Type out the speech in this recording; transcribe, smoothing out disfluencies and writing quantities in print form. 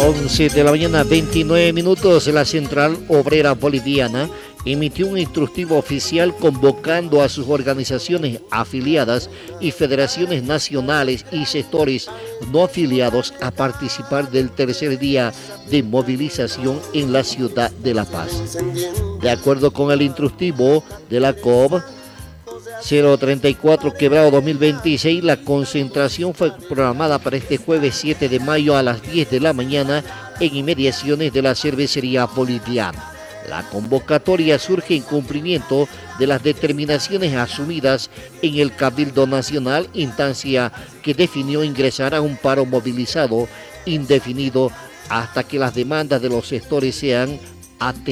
11 de la mañana, 29 minutos. La Central Obrera Boliviana emitió un instructivo oficial convocando a sus organizaciones afiliadas y federaciones nacionales y sectores no afiliados a participar del tercer día de movilización en la ciudad de La Paz. De acuerdo con el instructivo de la COB 034 Quebrado 2026, la concentración fue programada para este jueves 7 de mayo a las 10 de la mañana en inmediaciones de la cervecería boliviana. La convocatoria surge en cumplimiento de las determinaciones asumidas en el Cabildo Nacional, instancia que definió ingresar a un paro movilizado indefinido hasta que las demandas de los sectores sean atendidas.